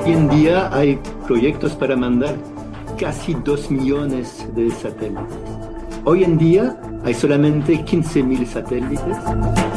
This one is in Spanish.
Hoy en día hay proyectos para mandar casi 2 millones de satélites. Hoy en día hay solamente 15.000 satélites